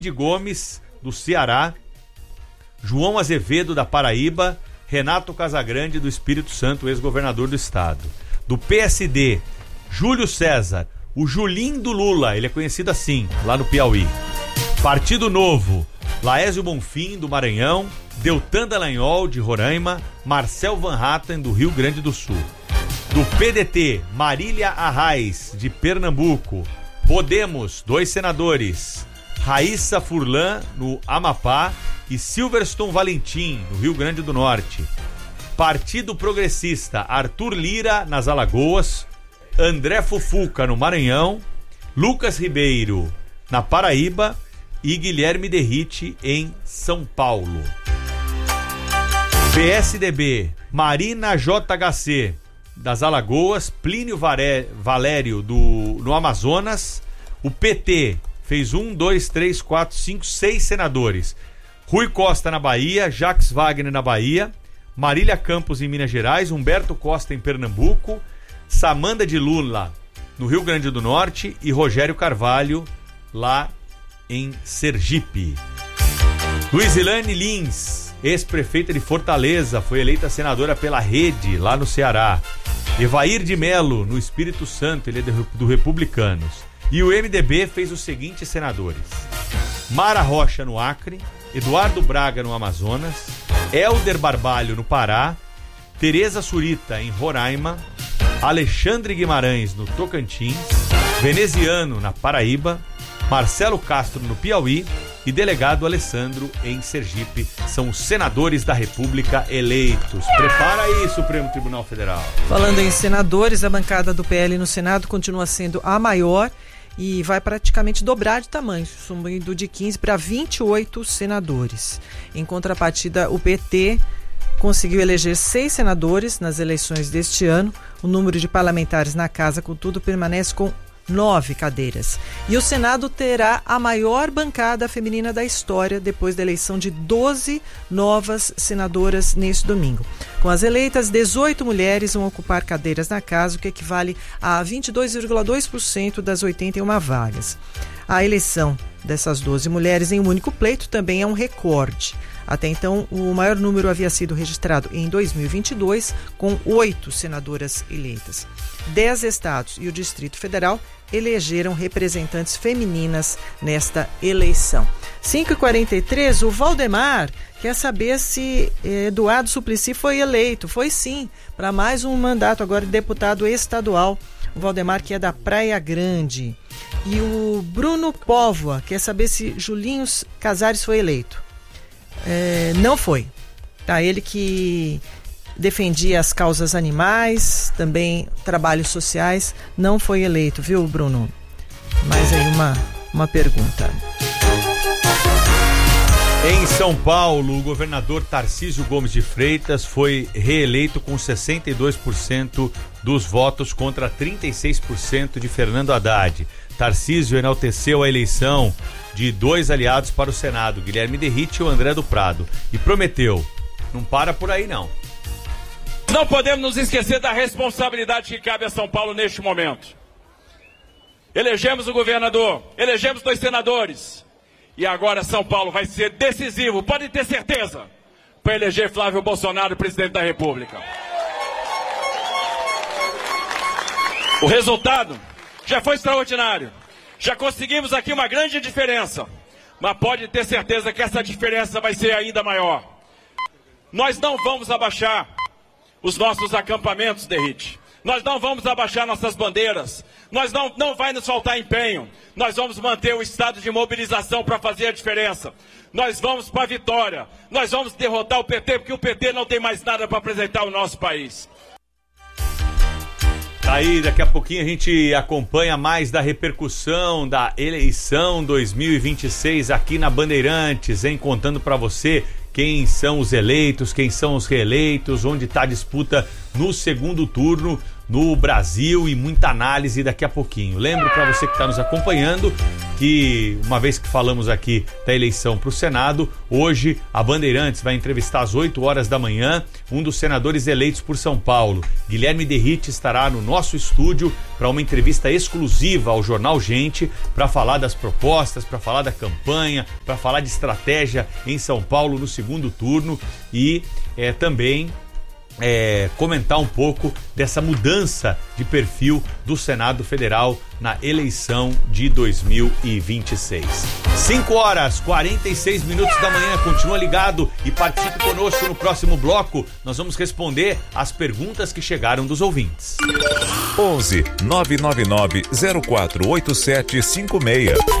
de Gomes, do Ceará, João Azevedo, da Paraíba, Renato Casagrande, do Espírito Santo, ex-governador do estado. Do PSD, Júlio César, o Julinho do Lula, ele é conhecido assim, lá no Piauí. Partido Novo, Laésio Bonfim, do Maranhão, Deltan Dallagnol, de Roraima, Marcel Van Hatten, do Rio Grande do Sul. Do PDT, Marília Arraes, de Pernambuco. Podemos, 2 senadores, Raíssa Furlan, no Amapá, e Silverstone Valentim, no Rio Grande do Norte. Partido Progressista, Arthur Lira, nas Alagoas, André Fufuca, no Maranhão, Lucas Ribeiro, na Paraíba, e Guilherme Derrite, em São Paulo. PSDB, Marina JHC, das Alagoas, Plínio Valério, no Amazonas. O PT fez 1, 2, 3, 4, 5, 6 senadores. Rui Costa, na Bahia, Jacques Wagner, na Bahia, Marília Campos, em Minas Gerais, Humberto Costa, em Pernambuco, Samanda de Lula, no Rio Grande do Norte, e Rogério Carvalho, lá em Sergipe. Luizilane Lins, ex-prefeita de Fortaleza, foi eleita senadora pela Rede, lá no Ceará. Evair de Melo, no Espírito Santo, ele é do Republicanos. E o MDB fez os seguintes senadores: Mara Rocha, no Acre, Eduardo Braga, no Amazonas, Helder Barbalho, no Pará, Tereza Surita, em Roraima, Alexandre Guimarães, no Tocantins, Veneziano, na Paraíba, Marcelo Castro, no Piauí, e delegado Alessandro, em Sergipe. São os senadores da República eleitos. Prepara aí, Supremo Tribunal Federal. Falando em senadores, a bancada do PL no Senado continua sendo a maior e vai praticamente dobrar de tamanho, subindo de 15 para 28 senadores. Em contrapartida, o PT conseguiu eleger 6 senadores nas eleições deste ano. O número de parlamentares na casa, contudo, permanece com 9 cadeiras. E o Senado terá a maior bancada feminina da história depois da eleição de 12 novas senadoras neste domingo. Com as eleitas, 18 mulheres vão ocupar cadeiras na casa, o que equivale a 22,2% das 81 vagas. A eleição dessas 12 mulheres em um único pleito também é um recorde. Até então, o maior número havia sido registrado em 2022, com 8 senadoras eleitas. 10 estados e o Distrito Federal elegeram representantes femininas nesta eleição. 5h43, o Valdemar quer saber se Eduardo Suplicy foi eleito. Foi sim, para mais um mandato agora de deputado estadual. O Valdemar, que é da Praia Grande. E o Bruno Póvoa quer saber se Julinho Casares foi eleito. Não foi. Tá, ele que defendia as causas animais, também trabalhos sociais, não foi eleito, viu, Bruno? Mais aí uma pergunta. Em São Paulo, o governador Tarcísio Gomes de Freitas foi reeleito com 62% dos votos contra 36% de Fernando Haddad. Tarcísio enalteceu a eleição de 2 aliados para o Senado, Guilherme Derrite e o André do Prado, e prometeu: não para por aí não. Não podemos nos esquecer da responsabilidade que cabe a São Paulo neste momento. Elegemos o governador, elegemos 2 senadores, e agora São Paulo vai ser decisivo, pode ter certeza, para eleger Flávio Bolsonaro presidente da República. O resultado já foi extraordinário. Já conseguimos aqui uma grande diferença, mas pode ter certeza que essa diferença vai ser ainda maior. Nós não vamos abaixar os nossos acampamentos, Derrite. Nós não vamos abaixar nossas bandeiras. Nós não vai nos faltar empenho. Nós vamos manter o estado de mobilização para fazer a diferença. Nós vamos para a vitória. Nós vamos derrotar o PT, porque o PT não tem mais nada para apresentar ao nosso país. Aí, daqui a pouquinho a gente acompanha mais da repercussão da eleição 2026 aqui na Bandeirantes, hein? Contando para você quem são os eleitos, quem são os reeleitos, onde está a disputa no segundo turno no Brasil e muita análise daqui a pouquinho. Lembro para você que está nos acompanhando que, uma vez que falamos aqui da eleição para o Senado, hoje a Bandeirantes vai entrevistar às 8 horas da manhã um dos senadores eleitos por São Paulo. Guilherme Derrite estará no nosso estúdio para uma entrevista exclusiva ao Jornal Gente, para falar das propostas, para falar da campanha, para falar de estratégia em São Paulo no segundo turno e também comentar um pouco dessa mudança de perfil do Senado Federal na eleição de 2026. 5 horas 46 minutos da manhã, continua ligado e participe conosco no próximo bloco. Nós vamos responder as perguntas que chegaram dos ouvintes. 11 999 048756